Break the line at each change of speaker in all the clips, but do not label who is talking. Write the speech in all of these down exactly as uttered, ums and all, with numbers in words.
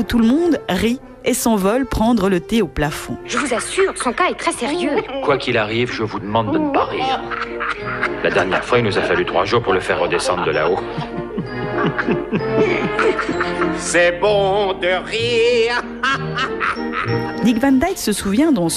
tout le monde rit et s'envole prendre le thé au plafond.
Je vous assure, son cas est très sérieux.
Quoi qu'il arrive, je vous demande de ne pas rire. La dernière fois, il nous a fallu trois jours pour le faire redescendre de là-haut.
C'est bon de rire.
Dick Van Dyke se souvient dans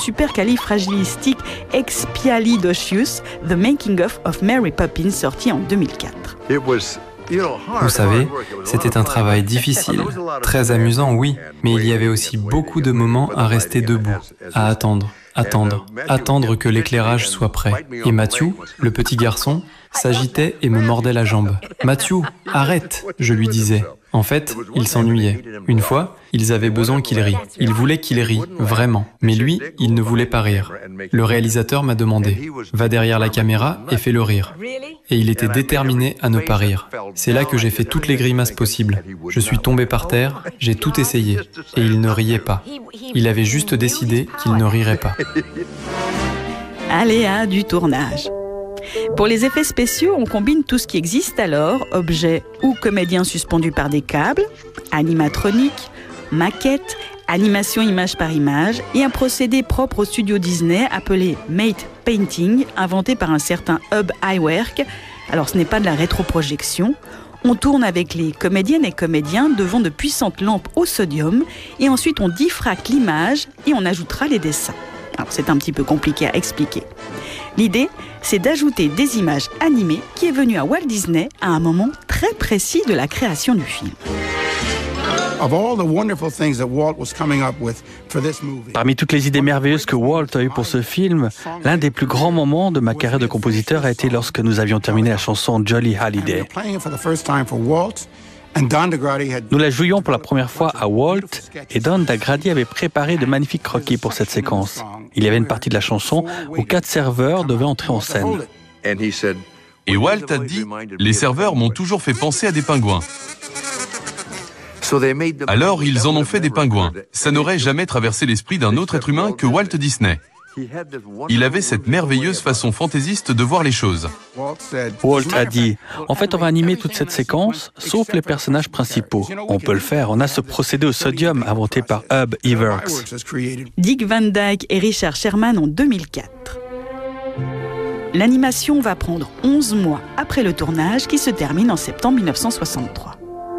Supercalifragilisticexpialidocious, The Making of of Mary Poppins, sorti en deux mille quatre.
Vous savez, c'était un travail difficile, très amusant, oui, mais il y avait aussi beaucoup de moments à rester debout, à attendre, attendre, attendre que l'éclairage soit prêt. Et Matthew, le petit garçon, s'agitait et me mordait la jambe. « Matthew, arrête !» je lui disais. En fait, il s'ennuyait. Une fois, ils avaient besoin qu'il rie. Ils voulaient qu'il rie, vraiment. Mais lui, il ne voulait pas rire. Le réalisateur m'a demandé « Va derrière la caméra et fais-le rire. » Et il était déterminé à ne pas rire. C'est là que j'ai fait toutes les grimaces possibles. Je suis tombé par terre, j'ai tout essayé. Et il ne riait pas. Il avait juste décidé qu'il ne rirait pas.
Aléa du tournage. Pour les effets spéciaux, on combine tout ce qui existe alors, objets ou comédiens suspendus par des câbles, animatroniques, maquettes, animation image par image et un procédé propre au studio Disney appelé Matte Painting, inventé par un certain Ub Iwerk. Alors ce n'est pas de la rétroprojection. On tourne avec les comédiennes et comédiens devant de puissantes lampes au sodium et ensuite on diffracte l'image et on ajoutera les dessins. Alors c'est un petit peu compliqué à expliquer. L'idée, c'est d'ajouter des images animées qui est venue à Walt Disney à un moment très précis de la création du film.
Parmi toutes les idées merveilleuses que Walt a eues pour ce film, l'un des plus grands moments de ma carrière de compositeur a été lorsque nous avions terminé la chanson Jolly Holiday. Nous la jouions pour la première fois à Walt et Don DeGrady avait préparé de magnifiques croquis pour cette séquence. Il y avait une partie de la chanson où quatre serveurs devaient entrer en scène.
Et Walt a dit « Les serveurs m'ont toujours fait penser à des pingouins. » Alors ils en ont fait des pingouins. Ça n'aurait jamais traversé l'esprit d'un autre être humain que Walt Disney. Il avait cette merveilleuse façon fantaisiste de voir les choses.
Walt a dit « En fait, on va animer toute cette séquence, sauf les personnages principaux. On peut le faire, on a ce procédé au sodium inventé par Ub Iwerks. »
Dick Van Dyke et Richard Sherman en deux mille quatre. L'animation va prendre onze mois après le tournage qui se termine en septembre mille neuf cent soixante-trois.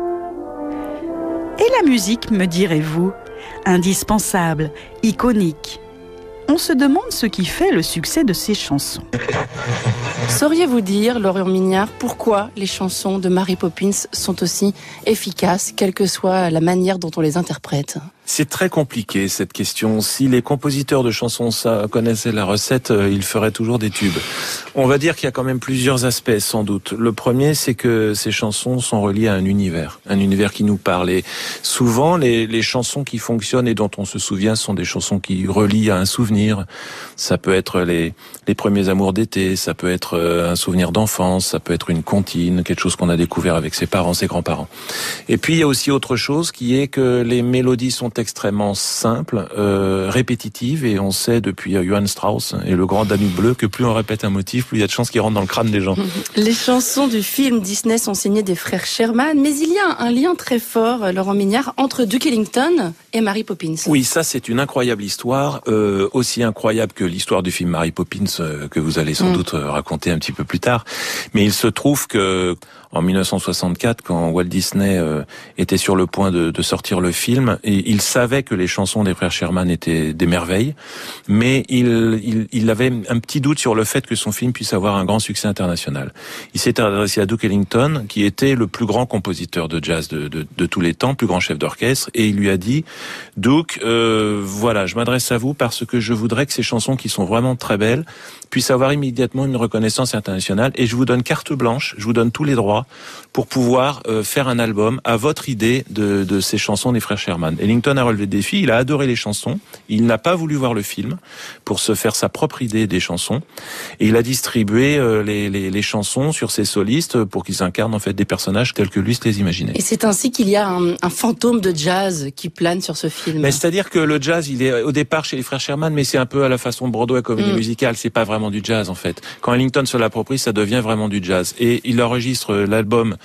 Et la musique, me direz-vous, indispensable, iconique. On se demande ce qui fait le succès de ces chansons.
Sauriez-vous dire, Laurent Mignard, pourquoi les chansons de Mary Poppins sont aussi efficaces, quelle que soit la manière dont on les interprète ?
C'est très compliqué cette question. Si les compositeurs de chansons ça, connaissaient la recette, euh, ils feraient toujours des tubes. On va dire qu'il y a quand même plusieurs aspects sans doute. Le premier, c'est que ces chansons sont reliées à un univers, un univers qui nous parle. Et souvent, les, les chansons qui fonctionnent et dont on se souvient sont des chansons qui relient à un souvenir. Ça peut être les, les premiers amours d'été, ça peut être un souvenir d'enfance, ça peut être une comptine, quelque chose qu'on a découvert avec ses parents, ses grands-parents. Et puis il y a aussi autre chose qui est que les mélodies sont extrêmement simples, euh, répétitives, et on sait depuis Johann Strauss et le grand Danube bleu que plus on répète un motif, plus il y a de chances qu'il rentre dans le crâne des gens.
Les chansons du film Disney sont signées des frères Sherman, mais il y a un lien très fort, Laurent Mignard, entre Duke Ellington et Mary Poppins.
Oui, ça c'est une incroyable histoire, euh, aussi incroyable que l'histoire du film Mary Poppins euh, que vous allez sans mm. doute raconter un petit peu plus tard. Mais il se trouve que en mille neuf cent soixante-quatre, quand Walt Disney euh, était sur le point de, de sortir le film, et il savait que les chansons des frères Sherman étaient des merveilles, mais il, il, il avait un petit doute sur le fait que son film puisse avoir un grand succès international. Il s'est adressé à Duke Ellington, qui était le plus grand compositeur de jazz de, de, de tous les temps, plus grand chef d'orchestre, et il lui a dit « Duke, euh, voilà, je m'adresse à vous parce que je voudrais que ces chansons qui sont vraiment très belles puissent avoir immédiatement une reconnaissance internationale, et je vous donne carte blanche, je vous donne tous les droits pour pouvoir euh, faire un album à votre idée de, de ces chansons des frères Sherman. » Ellington a relevé le défi, il a adoré les chansons, il n'a pas voulu voir le film pour se faire sa propre idée des chansons, et il a distribué euh, les, les, les chansons sur ses solistes pour qu'ils incarnent en fait des personnages tels que lui se les imaginait.
Et c'est ainsi qu'il y a un, un fantôme de jazz qui plane sur ce film.
Mais c'est-à-dire que le jazz, il est au départ chez les frères Sherman, mais c'est un peu à la façon Broadway, comédie mm. musicale, c'est pas vraiment du jazz en fait. Quand Ellington se l'approprie, ça devient vraiment du jazz. Et il enregistre l'album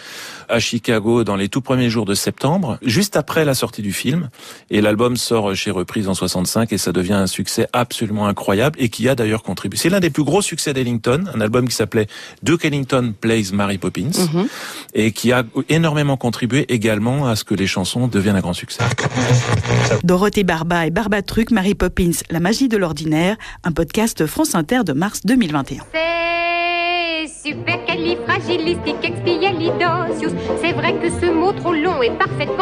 à Chicago dans les tout premiers jours de septembre, juste après la sortie du film. Et l'album sort chez Reprise en soixante-cinq et ça devient un succès absolument incroyable et qui a d'ailleurs contribué. C'est l'un des plus gros succès d'Ellington, un album qui s'appelait Duke Ellington Plays Mary Poppins mm-hmm. et qui a énormément contribué également à ce que les chansons deviennent un grand succès.
Dorothée Barba et Barbatruc, Mary Poppins, la magie de l'ordinaire, un podcast France Inter de mars deux mille vingt et un.
C'est supercalifragilistique expialidocious. C'est vrai que ce mot trop long est parfaitement